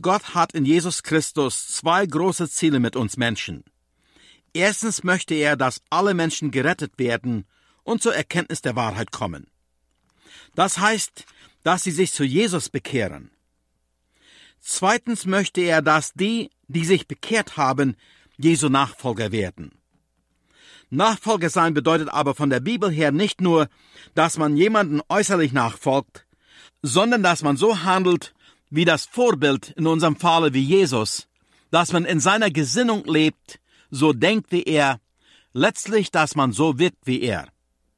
Gott hat in Jesus Christus zwei große Ziele mit uns Menschen. Erstens möchte er, dass alle Menschen gerettet werden und zur Erkenntnis der Wahrheit kommen. Das heißt, dass sie sich zu Jesus bekehren. Zweitens möchte er, dass die sich bekehrt haben, Jesu Nachfolger werden. Nachfolger sein bedeutet aber von der Bibel her nicht nur, dass man jemanden äußerlich nachfolgt, sondern dass man so handelt, wie das Vorbild in unserem Falle wie Jesus, dass man in seiner Gesinnung lebt, so denkt wie er, letztlich, dass man so wird wie er.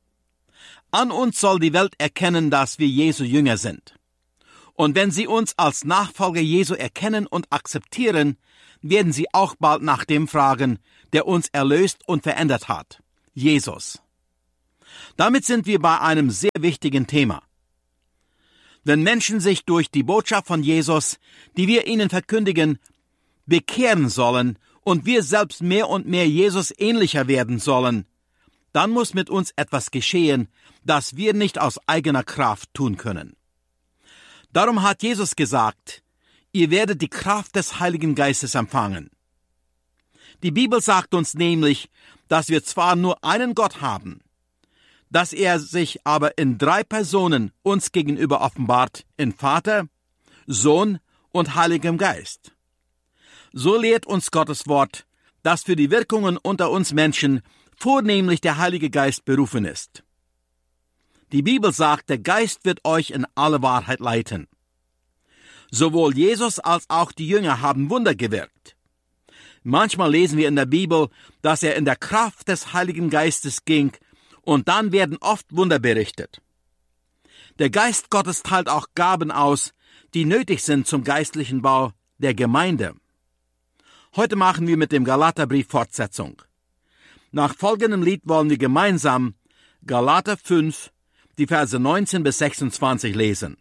An uns soll die Welt erkennen, dass wir Jesu Jünger sind. Und wenn sie uns als Nachfolger Jesu erkennen und akzeptieren, werden sie auch bald nach dem fragen, der uns erlöst und verändert hat, Jesus. Damit sind wir bei einem sehr wichtigen Thema. Wenn Menschen sich durch die Botschaft von Jesus, die wir ihnen verkündigen, bekehren sollen und wir selbst mehr und mehr Jesus ähnlicher werden sollen, dann muss mit uns etwas geschehen, das wir nicht aus eigener Kraft tun können. Darum hat Jesus gesagt, ihr werdet die Kraft des Heiligen Geistes empfangen. Die Bibel sagt uns nämlich, dass wir zwar nur einen Gott haben, dass er sich aber in 3 Personen uns gegenüber offenbart, in Vater, Sohn und Heiligem Geist. So lehrt uns Gottes Wort, dass für die Wirkungen unter uns Menschen vornehmlich der Heilige Geist berufen ist. Die Bibel sagt, der Geist wird euch in alle Wahrheit leiten. Sowohl Jesus als auch die Jünger haben Wunder gewirkt. Manchmal lesen wir in der Bibel, dass er in der Kraft des Heiligen Geistes ging, und dann werden oft Wunder berichtet. Der Geist Gottes teilt auch Gaben aus, die nötig sind zum geistlichen Bau der Gemeinde. Heute machen wir mit dem Galaterbrief Fortsetzung. Nach folgendem Lied wollen wir gemeinsam Galater 5, die Verse 19 bis 26 lesen.